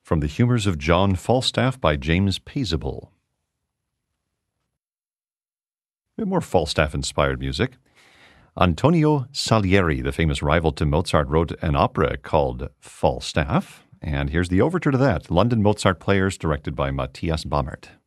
from The Humors of John Falstaff by James Paisable. A bit more Falstaff-inspired music. Antonio Salieri, the famous rival to Mozart, wrote an opera called Falstaff, and here's the overture to that, London Mozart Players, directed by Matthias Bammert.